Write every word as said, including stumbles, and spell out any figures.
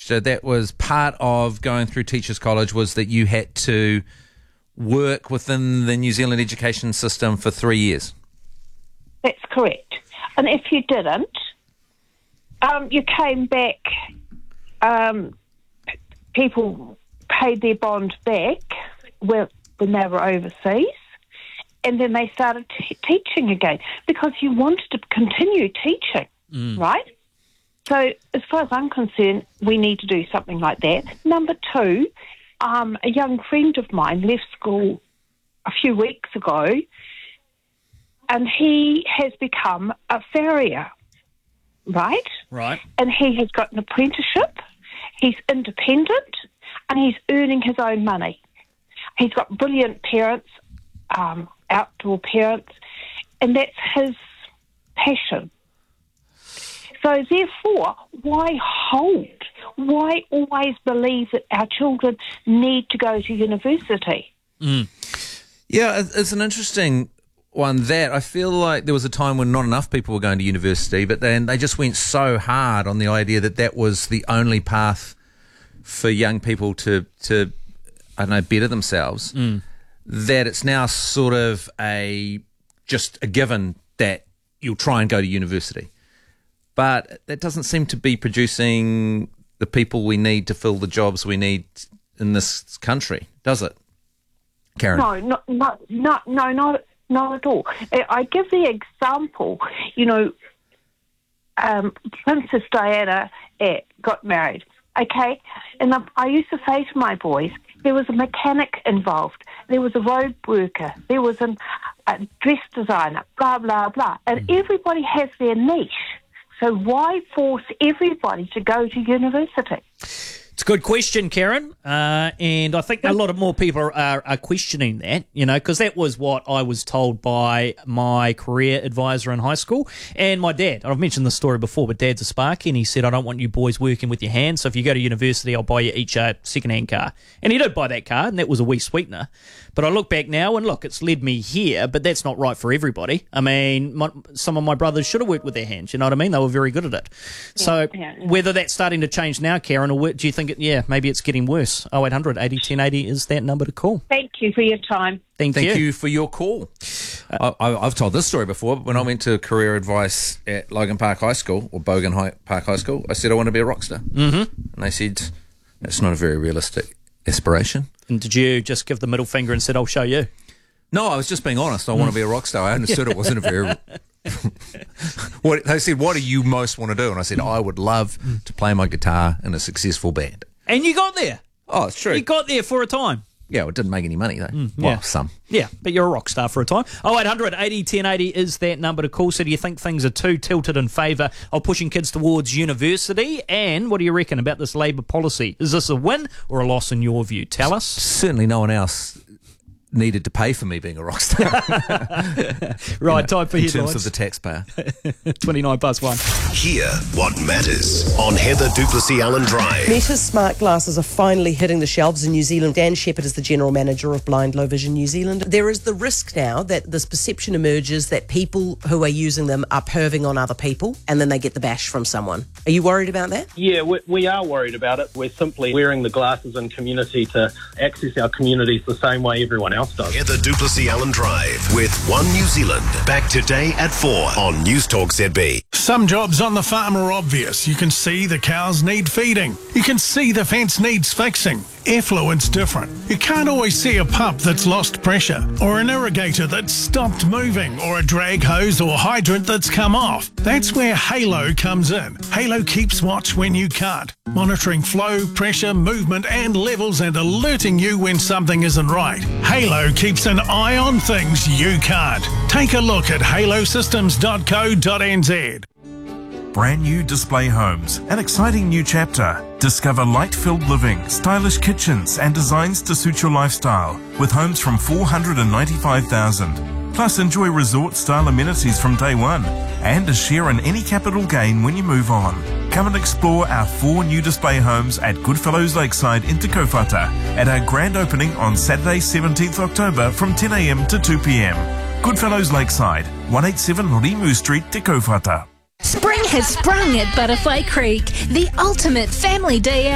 uh, that was part of going through Teachers College, was that you had to work within the New Zealand education system for three years. That's correct. And if you didn't, um, you came back, um, p- people paid their bond back when, when they were overseas, and then they started t- teaching again because you wanted to continue teaching, mm. right? So as far as I'm concerned, we need to do something like that. Number two, um, a young friend of mine left school a few weeks ago, and he has become a farrier, right? Right. And he has got an apprenticeship, he's independent, and he's earning his own money. He's got brilliant parents, um, outdoor parents, and that's his passion. So therefore, why hold? Why always believe that our children need to go to university? Mm. Yeah, it's an interesting one that I feel like there was a time when not enough people were going to university, but then they just went so hard on the idea that that was the only path for young people to, to I don't know, better themselves, mm. that it's now sort of a just a given that you'll try and go to university. But that doesn't seem to be producing the people we need to fill the jobs we need in this country, does it, Karen? No, no, no, no, no, not, not at all. I give the example, you know, um, Princess Diana eh, got married, okay? And I used to say to my boys, there was a mechanic involved, there was a road worker, there was an, a dress designer, blah, blah, blah. And mm. everybody has their niche. So why force everybody to go to university? It's a good question, Karen, uh, and I think a lot of more people are, are, are questioning that, you know, because that was what I was told by my career advisor in high school and my dad. I've mentioned this story before, but Dad's a Sparky, and he said, I don't want you boys working with your hands, so if you go to university, I'll buy you each a second-hand car. And he did buy that car, and that was a wee sweetener. But I look back now, and look, it's led me here, but that's not right for everybody. I mean, my, some of my brothers should have worked with their hands, you know what I mean? They were very good at it. Yeah, so yeah, yeah. Whether that's starting to change now, Karen, or do you think it, yeah, maybe it's getting worse? oh eight hundred eighty ten eighty is that number to call. Thank you for your time. Thank, Thank you. you for your call. Uh, I, I've told this story before, but when I went to career advice at Logan Park High School, or Bogan High, Park High School, I said I want to be a rock star. Mm-hmm. And they said, that's not a very realistic aspiration. And did you just give the middle finger and said, I'll show you? No, I was just being honest. I want to be a rock star. I understood it wasn't a very... what, they said, what do you most want to do? And I said, I would love to play my guitar in a successful band. And you got there. Oh, it's true. You got there for a time. Yeah, well, it didn't make any money, though. Mm, yeah. Well, some. Yeah, but you're a rock star for a time. oh eight hundred eighty ten eighty is that number to call. So do you think things are too tilted in favour of pushing kids towards university? And what do you reckon about this Labour policy? Is this a win or a loss in your view? Tell us. Certainly no one else needed to pay for me being a rock star. Right, you know, time for headlines. In terms of the taxpayer. twenty-nine past one. Hear what matters on Heather Duplessis Allen Drive. Meta's smart glasses are finally hitting the shelves in New Zealand. Dan Shepherd is the general manager of Blind Low Vision New Zealand. There is the risk now that this perception emerges that people who are using them are perving on other people and then they get the bash from someone. Are you worried about that? Yeah, we, we are worried about it. We're simply wearing the glasses in community to access our communities the same way everyone else does. Heather Duplessis Allen Drive with One New Zealand. Back today at four on News Talk Z B. Some jobs on the farm are obvious. You can see the cows need feeding. You can see the fence needs fixing. Effluent's different. You can't always see a pump that's lost pressure, or an irrigator that's stopped moving, or a drag hose or hydrant that's come off. That's where Halo comes in. Halo keeps watch when you can't, monitoring flow, pressure, movement and levels and alerting you when something isn't right. Halo keeps an eye on things you can't. Take a look at halo systems dot co dot n z. Brand new display homes, an exciting new chapter. Discover light-filled living, stylish kitchens and designs to suit your lifestyle with homes from four hundred ninety-five thousand dollars. Plus enjoy resort-style amenities from day one and a share in any capital gain when you move on. Come and explore our four new display homes at Goodfellows Lakeside in Te Kaupata at our grand opening on Saturday seventeenth October from ten a m to two p m. Goodfellows Lakeside, one eighty-seven Rimu Street, Te Kaupata. Spring has sprung at Butterfly Creek, the ultimate family day out.